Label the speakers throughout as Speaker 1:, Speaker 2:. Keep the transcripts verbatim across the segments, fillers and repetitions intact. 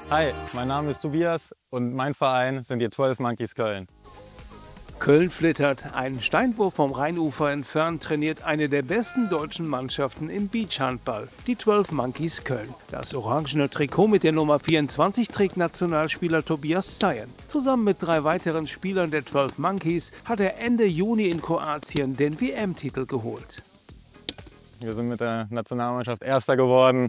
Speaker 1: Hi, mein Name ist Tobias und mein Verein sind die zwölf Monkeys Köln.
Speaker 2: Köln flittert. Einen Steinwurf vom Rheinufer entfernt trainiert eine der besten deutschen Mannschaften im Beachhandball, die zwölf Monkeys Köln. Das orangene Trikot mit der Nummer vierundzwanzig trägt Nationalspieler Tobias Zayen. Zusammen mit drei weiteren Spielern der zwölf Monkeys hat er Ende Juni in Kroatien den W M-Titel geholt.
Speaker 1: Wir sind mit der Nationalmannschaft Erster geworden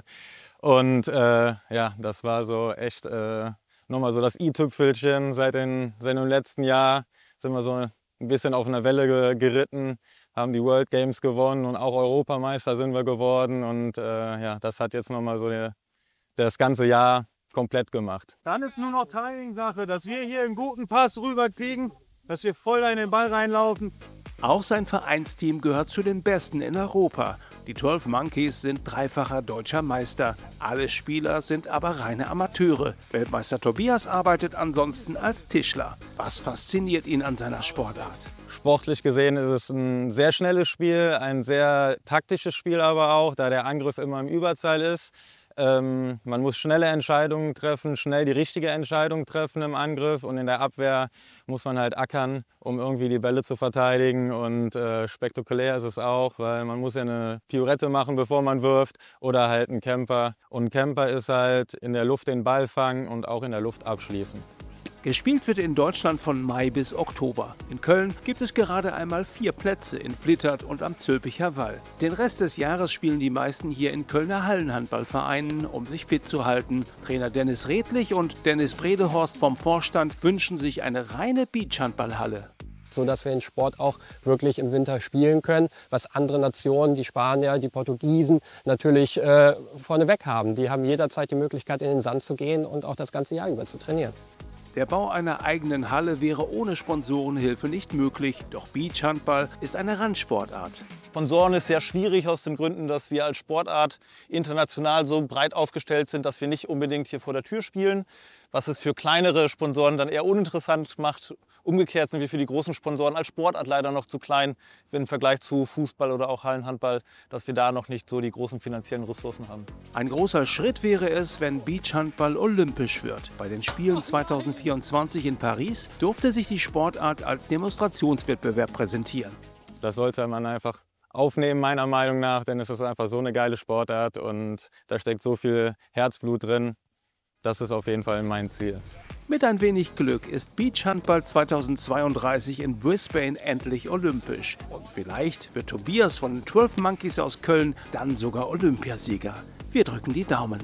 Speaker 1: und äh, ja, das war so echt äh, nochmal so das i-Tüpfelchen seit, den, seit dem letzten Jahr. Sind wir so ein bisschen auf einer Welle geritten, haben die World Games gewonnen und auch Europameister sind wir geworden. Und äh, ja, das hat jetzt nochmal so der, das ganze Jahr komplett gemacht.
Speaker 3: Dann ist nur noch Timing-Sache, dass wir hier einen guten Pass rüberkriegen, dass wir voll in den Ball reinlaufen.
Speaker 2: Auch sein Vereinsteam gehört zu den Besten in Europa. Die zwölf Monkeys sind dreifacher deutscher Meister. Alle Spieler sind aber reine Amateure. Weltmeister Tobias arbeitet ansonsten als Tischler. Was fasziniert ihn an seiner Sportart?
Speaker 1: Sportlich gesehen ist es ein sehr schnelles Spiel, ein sehr taktisches Spiel aber auch, da der Angriff immer im Überzahl ist. Ähm, man muss schnelle Entscheidungen treffen, schnell die richtige Entscheidung treffen im Angriff, und in der Abwehr muss man halt ackern, um irgendwie die Bälle zu verteidigen, und äh, spektakulär ist es auch, weil man muss ja eine Pirouette machen, bevor man wirft, oder halt ein Camper, und ein Camper ist halt in der Luft den Ball fangen und auch in der Luft abschließen.
Speaker 2: Gespielt wird in Deutschland von Mai bis Oktober. In Köln gibt es gerade einmal vier Plätze in Flittert und am Zülpicher Wall. Den Rest des Jahres spielen die meisten hier in Kölner Hallenhandballvereinen, um sich fit zu halten. Trainer Dennis Redlich und Dennis Bredehorst vom Vorstand wünschen sich eine reine Beachhandballhalle,
Speaker 4: so dass wir den Sport auch wirklich im Winter spielen können, was andere Nationen, die Spanier, die Portugiesen natürlich äh, vorneweg haben. Die haben jederzeit die Möglichkeit, in den Sand zu gehen und auch das ganze Jahr über zu trainieren.
Speaker 2: Der Bau einer eigenen Halle wäre ohne Sponsorenhilfe nicht möglich, doch Beachhandball ist eine Randsportart.
Speaker 5: Sponsoren ist sehr schwierig aus den Gründen, dass wir als Sportart international so breit aufgestellt sind, dass wir nicht unbedingt hier vor der Tür spielen, was es für kleinere Sponsoren dann eher uninteressant macht. Umgekehrt sind wir für die großen Sponsoren als Sportart leider noch zu klein, im Vergleich zu Fußball oder auch Hallenhandball, dass wir da noch nicht so die großen finanziellen Ressourcen haben.
Speaker 2: Ein großer Schritt wäre es, wenn Beachhandball olympisch wird. Bei den Spielen zweitausendvierundzwanzig in Paris durfte sich die Sportart als Demonstrationswettbewerb präsentieren.
Speaker 1: Das sollte man einfach aufnehmen, meiner Meinung nach, denn es ist einfach so eine geile Sportart und da steckt so viel Herzblut drin. Das ist auf jeden Fall mein Ziel.
Speaker 2: Mit ein wenig Glück ist Beachhandball zweitausendzweiunddreißig in Brisbane endlich olympisch. Und vielleicht wird Tobias von den zwölf Monkeys aus Köln dann sogar Olympiasieger. Wir drücken die Daumen.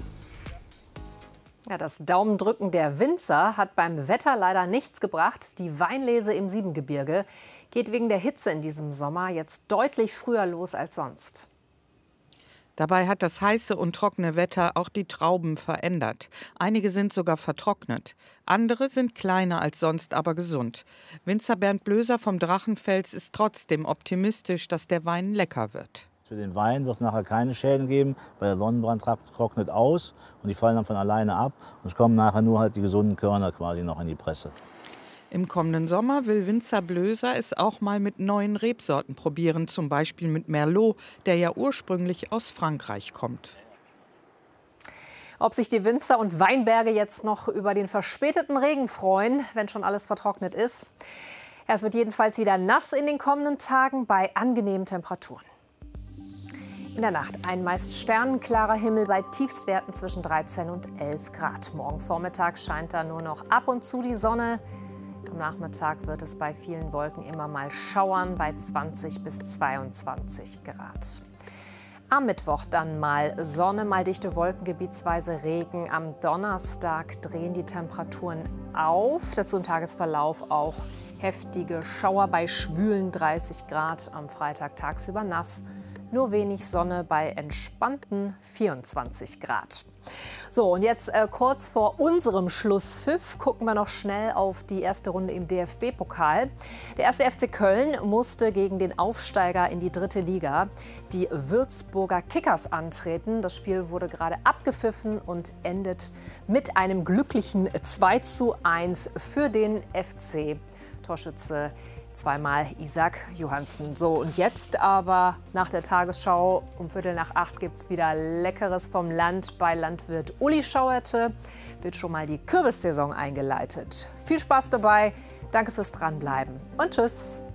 Speaker 6: Ja, das Daumendrücken der Winzer hat beim Wetter leider nichts gebracht. Die Weinlese im Siebengebirge geht wegen der Hitze in diesem Sommer jetzt deutlich früher los als sonst.
Speaker 7: Dabei hat das heiße und trockene Wetter auch die Trauben verändert. Einige sind sogar vertrocknet. Andere sind kleiner als sonst, aber gesund. Winzer Bernd Blöser vom Drachenfels ist trotzdem optimistisch, dass der Wein lecker wird.
Speaker 8: Für den Wein wird es nachher keine Schäden geben, weil der Sonnenbrand trocknet aus und die fallen dann von alleine ab. Und es kommen nachher nur halt die gesunden Körner quasi noch in die Presse.
Speaker 7: Im kommenden Sommer will Winzer Blöser es auch mal mit neuen Rebsorten probieren, zum Beispiel mit Merlot, der ja ursprünglich aus Frankreich kommt.
Speaker 6: Ob sich die Winzer und Weinberge jetzt noch über den verspäteten Regen freuen, wenn schon alles vertrocknet ist. Es wird jedenfalls wieder nass in den kommenden Tagen bei angenehmen Temperaturen. In der Nacht ein meist sternenklarer Himmel bei Tiefstwerten zwischen dreizehn und elf Grad. Morgen Vormittag scheint da nur noch ab und zu die Sonne. Am Nachmittag wird es bei vielen Wolken immer mal schauern bei zwanzig bis zweiundzwanzig Grad. Am Mittwoch dann mal Sonne, mal dichte Wolken, gebietsweise Regen. Am Donnerstag drehen die Temperaturen auf. Dazu im Tagesverlauf auch heftige Schauer bei schwülen dreißig Grad. Am Freitag tagsüber nass. Nur wenig Sonne bei entspannten vierundzwanzig Grad. So, und jetzt äh, kurz vor unserem Schlusspfiff gucken wir noch schnell auf die erste Runde im D F B-Pokal. Der erste F C Köln musste gegen den Aufsteiger in die dritte Liga, die Würzburger Kickers, antreten. Das Spiel wurde gerade abgepfiffen und endet mit einem glücklichen zwei zu eins für den F C. Torschütze Zweimal Isak Johansen. So, und jetzt aber nach der Tagesschau um Viertel nach acht gibt es wieder Leckeres vom Land. Bei Landwirt Uli Schauerte wird schon mal die Kürbissaison eingeleitet. Viel Spaß dabei, danke fürs Dranbleiben und tschüss.